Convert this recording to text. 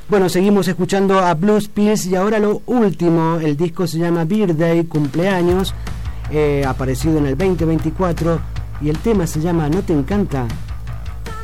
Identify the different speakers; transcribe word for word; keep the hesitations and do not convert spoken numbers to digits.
Speaker 1: Bueno, seguimos escuchando a Blues Pills y ahora lo último, el disco se llama Birthday, cumpleaños, eh, aparecido en el veinte veinticuatro y el tema se llama ¿No te encanta?